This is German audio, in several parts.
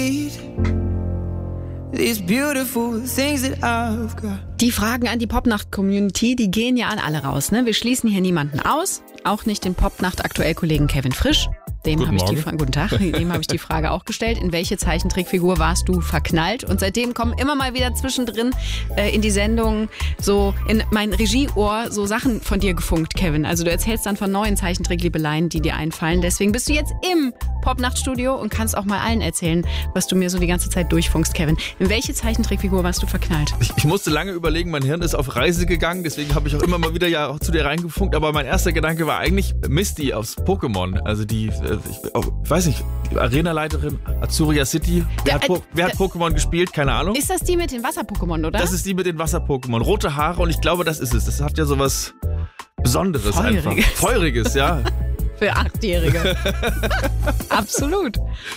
Die Fragen an die Popnacht-Community, die gehen ja an alle raus. Ne? Wir schließen hier niemanden aus, auch nicht den Popnacht-Aktuell-Kollegen Kevin Frisch. Dem habe ich die Frage auch gestellt. In welche Zeichentrickfigur warst du verknallt? Und seitdem kommen immer mal wieder zwischendrin in die Sendung so in mein Regieohr so Sachen von dir gefunkt, Kevin. Also du erzählst dann von neuen Zeichentrickliebeleien, die dir einfallen. Deswegen bist du jetzt im Popnacht-Studio und kannst auch mal allen erzählen, was du mir so die ganze Zeit durchfunkst, Kevin. In welche Zeichentrickfigur warst du verknallt? Ich musste lange überlegen, mein Hirn ist auf Reise gegangen, deswegen habe ich auch immer mal wieder ja auch zu dir reingefunkt. Aber mein erster Gedanke war eigentlich Misty aus Pokémon. Also die ich weiß nicht, die Arenaleiterin Azuria City. Wer hat Pokémon gespielt? Keine Ahnung. Ist das die mit den Wasser-Pokémon, oder? Das ist die mit den Wasser-Pokémon. Rote Haare und ich glaube, das ist es. Das hat ja sowas Besonderes einfach. Feuriges, ja. Für 8-Jährige. Absolut.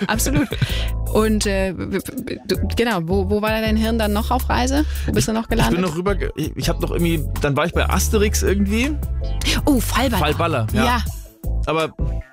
Und genau, wo war dein Hirn dann noch auf Reise? Wo bist du noch gelandet? Ich bin noch rüber, ich habe noch irgendwie, dann war ich bei Asterix irgendwie. Oh, Fallballer. Ja. Aber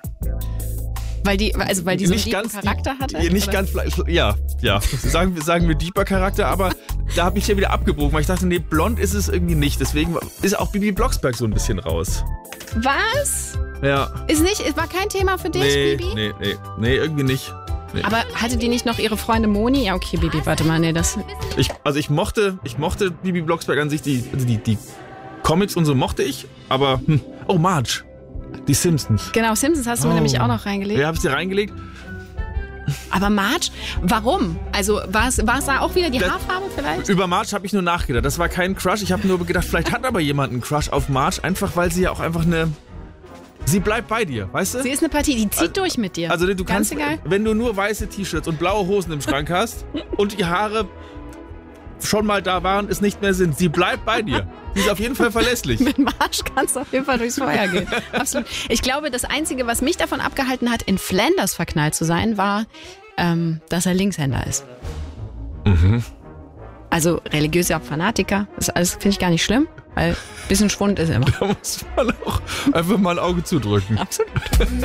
Weil die so einen tiefen Charakter hatte? Nicht oder? ganz, ja. Sagen wir deeper Charakter, aber da habe ich ja wieder abgebogen, weil ich dachte, nee, blond ist es irgendwie nicht. Deswegen ist auch Bibi Blocksberg so ein bisschen raus. Was? Ja. War kein Thema für dich, Bibi? Nee, irgendwie nicht. Nee. Aber hatte die nicht noch ihre Freundin Moni? Ja, okay, Bibi, warte mal, nee, das... Ich mochte Bibi Blocksberg an sich, die Comics und so mochte ich, aber, Marge. Die Simpsons. Genau, Simpsons hast du mir nämlich auch noch reingelegt. Ja, hab ich dir reingelegt. Aber Marge, warum? Also war es da auch wieder die Haarfarbe vielleicht? Über Marge habe ich nur nachgedacht. Das war kein Crush. Ich habe nur gedacht, vielleicht hat aber jemand einen Crush auf Marge, einfach weil sie ja auch einfach sie bleibt bei dir, weißt du? Sie ist eine Partie, die zieht durch mit dir. Also du Ganz kannst, egal. wenn du nur weiße T-Shirts und blaue Hosen im Schrank hast und die Haare schon mal da waren, es nicht mehr sind, sie bleibt bei dir. Sie ist auf jeden Fall verlässlich. Mit Marge kannst du auf jeden Fall durchs Feuer gehen. Absolut. Ich glaube, das Einzige, was mich davon abgehalten hat, in Flanders verknallt zu sein, war, dass er Linkshänder ist. Mhm. Also religiöser Fanatiker. Das alles finde ich gar nicht schlimm, weil ein bisschen Schwund ist immer. Da muss man auch einfach mal ein Auge zudrücken. Absolut.